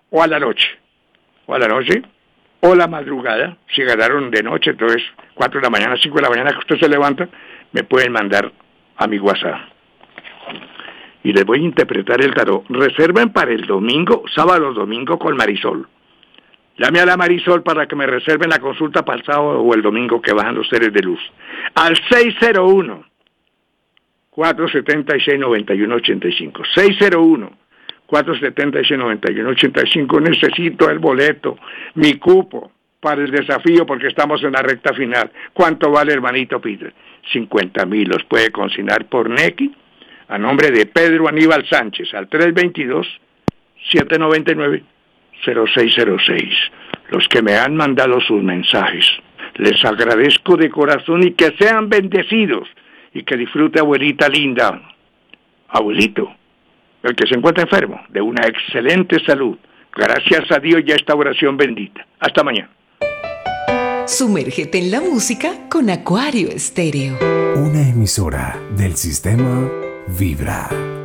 o a la noche, o a la noche, o la madrugada, si ganaron de noche, entonces 4 de la mañana, 5 de la mañana que usted se levanta, me pueden mandar a mi WhatsApp. Y les voy a interpretar el tarot. Reserven para el domingo, sábado, domingo con Marisol. Llame a la Marisol para que me reserven la consulta para el sábado o el domingo que bajan los seres de luz. Al 601-476-9185. 601-476-9185. Necesito el boleto, mi cupo para el desafío porque estamos en la recta final. ¿Cuánto vale, hermanito Peter? 50,000. Los puede consignar por Nequi a nombre de Pedro Aníbal Sánchez al 322-799-0606. Los que me han mandado sus mensajes, les agradezco de corazón y que sean bendecidos y que disfrute, abuelita linda, abuelito, el que se encuentra enfermo, de una excelente salud. Gracias a Dios y a esta oración bendita. Hasta mañana. Sumérgete en la música con Acuario Estéreo. Una emisora del sistema Vibra.